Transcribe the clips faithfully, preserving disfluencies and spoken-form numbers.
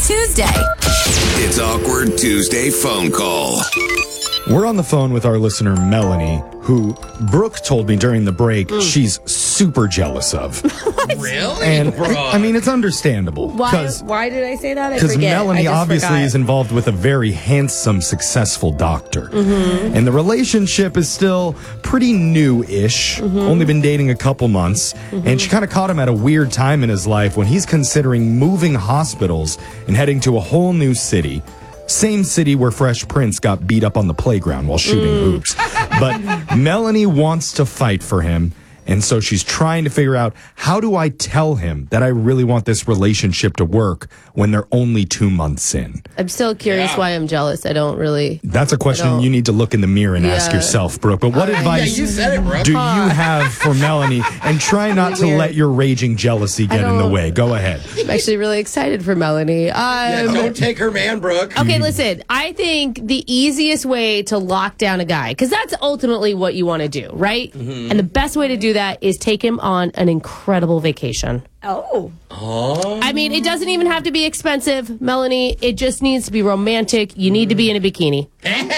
Tuesday. It's Awkward Tuesday phone call. We're on the phone with our listener, Melanie, who Brooke told me during the break Mm. she's super jealous of. Really? And Brooke? I mean, it's understandable. Why, why did I say that? I Because forget. Melanie I just obviously forgot. is involved with a very handsome, successful doctor. Mm-hmm. And the relationship is still pretty new-ish, Mm-hmm. only been dating a couple months. Mm-hmm. And she kind of caught him at a weird time in his life when he's considering moving hospitals and heading to a whole new city. Same city where Fresh Prince got beat up on the playground while shooting Mm. hoops. But Melanie wants to fight for him. And so she's trying to figure out, how do I tell him that I really want this relationship to work when they're only two months in? I'm still curious Yeah. why I'm jealous. I don't really. That's a question don't- you need to look in the mirror and ask Yeah. yourself, Brooke. But what Yeah, advice you said it, Brooke. do you have for Melanie? And try not to Weird. let your raging jealousy get in the don't- way. Go ahead. I'm actually really excited for Melanie. Um, Yeah, don't take her man, Brooke. Okay, listen. I think the easiest way to lock down a guy, because that's ultimately what you want to do, right? Mm-hmm. And the best way to do that is take him on an incredible vacation. Oh. I mean, it doesn't even have to be expensive, Melanie. It just needs to be romantic. You need to be in a bikini.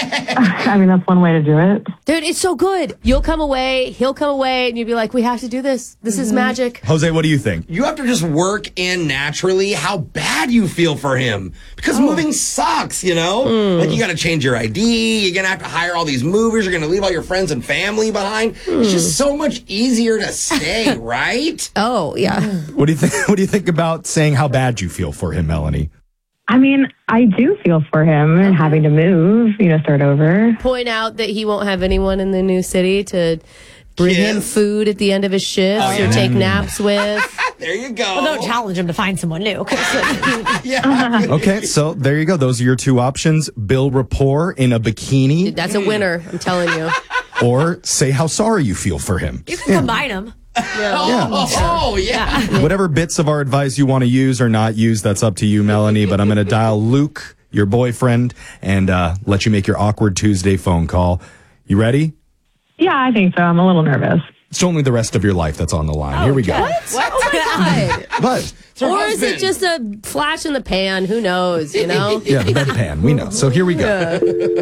I mean, that's one way to do it. Dude, it's so good. You'll come away, he'll come away, and you'll be like, we have to do this. This is magic. Jose, what do you think? You have to just work in naturally how bad you feel for him. Because moving sucks, you know? Like, you got to change your I D. You're going to have to hire all these movers. You're going to leave all your friends and family behind. It's just so much easier to stay, right? Oh, yeah. What do you think? What do you think about saying how bad you feel for him, Melanie? I mean, I do feel for him and having to move, you know, start over. Point out that he won't have anyone in the new city to bring him Kiss. food at the end of his shift Oh, yeah. or take naps with. There you go. Well, don't challenge him to find someone new. 'cause- Yeah. Okay, so there you go. Those are your two options. Build rapport in a bikini, That's a winner, I'm telling you. or say how sorry you feel for him. You can combine them. Oh, oh, yeah. Whatever bits of our advice you want to use or not use, that's up to you, Melanie. But I'm going to dial Luke, your boyfriend, and uh, let you make your Awkward Tuesday phone call. You ready? Yeah, I think so. I'm a little nervous. It's only the rest of your life that's on the line. Here we go. What? Oh my God. But, her Or is it husband. just a flash in the pan? Who knows, you know? yeah, the bedpan. We know. So here we go.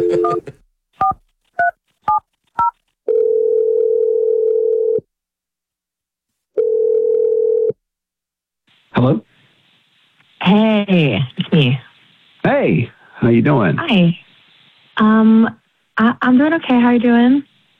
Hello? Hey, it's me. Hey, how you doing? Hi. Um, I, I'm doing okay. How you doing?